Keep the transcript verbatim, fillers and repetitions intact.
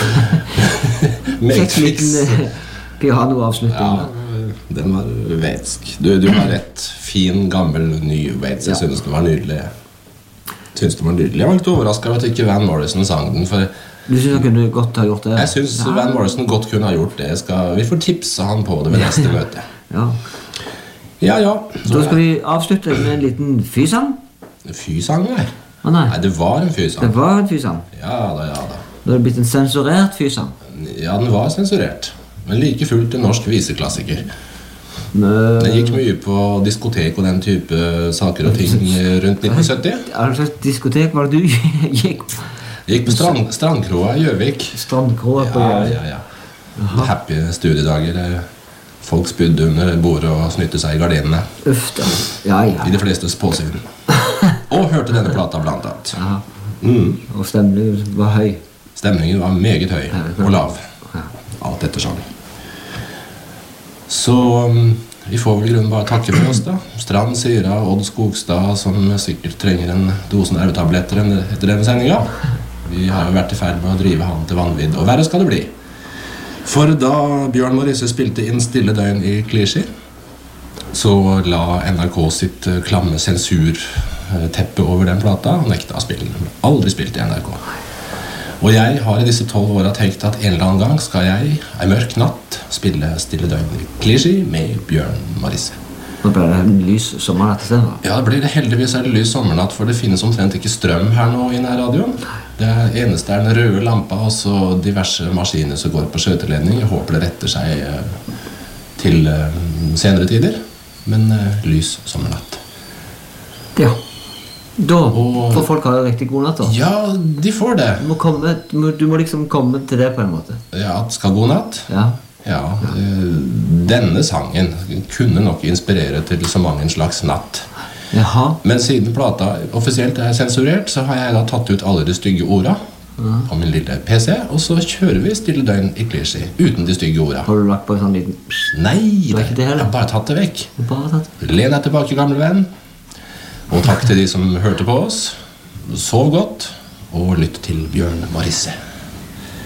Meget fiks. Pianoavslutning. Ja, den var vetsk. Du, du har rett. Fin, gammel, ny Waits. Jeg ja. synes den var nydelig. Jeg synes den var nydelig. Jeg var litt overrasket over at ikke Van Morrison sang den, for du synes han kunne godt ha gjort det? Jeg synes ja. Van Morrison godt kunne ha gjort det. Skal, vi får tipse han på det ved neste møte. Ja. Ja, ja. Så da skal vi avslutte med en liten fysang. Fysang, nei? Ah, nei. Nei, det var en fysang. Det var en fysang? Ja da, ja da. Da har det blitt en sensurert fysang? Ja, den var sensurert. Men like fullt en norsk viseklassiker. Men... Den gikk mye på diskotek og den type saker og ting rundt nitten sytti. Hva slags diskotek var det du gikk på? Jeg gikk på strand, Strandkroa i Gjøvik. Strandkroa på Gjøvik? Ja, ja, ja. Happy studiedager. Folk spydde under bordet og snytte seg i gardinene. Uff da. Ja, ja. I de flestes påsyn. Og hørte denne plata blant annet. Ja. Mm. Og stemningen var høy. Stemningen var meget høy og lav. Alt etter sånn. Så um, vi får vel i grunnen bare takke for oss da. Strand, Syra, Odd Skogstad, som sikkert trenger en dosen nervetabletter etter denne sendingen. Vi har jo vært i ferd med å drive han til vanvidd, og verre skal det bli. For da Bjørn Morisse spilte inn Stille døgn i Clichy, så la N R K sitt klamme sensurteppe over den plata, og nekta å spille den. Aldri spilt i N R K. Og jeg har i disse tolv årene tenkt at en eller annen gang skal jeg, en mørk natt, spille Stille døgn i Clichy med Bjørn Morisse. Nå ble det en lys sommernatt i stedet? Ja, det blir det heldigvis er det lys sommernatt, for det finnes omtrent ikke strøm her nå i nærradioen. Det eneste er den røde lampa og så diverse maskiner som går på skjøteledning. Jeg håper det retter seg til senere tider, men lys sommernatt. Ja, da får folk ha riktig god natt da. Ja, de får det. Du må, komme, du må, du må liksom komme til det på en måte. Ja, skal god natt? Ja. Ja, denne sangen kunne nok inspirere til så mange en slags natt. Jaha. Men siden plata offisielt er sensurert, så har jeg da tatt ut alle de stygge ordene ja. På min lille P C, og så kjører vi Stille døgn i Clichy uten de stygge ordene. Har du lagt på en sånn liten... Nei, det, det jeg har bare tatt det vekk. Bare tatt. Len deg tilbake, gamle venn. Og takk til de som hørte på oss. Sov godt, og lytt til Bjørn Morisse.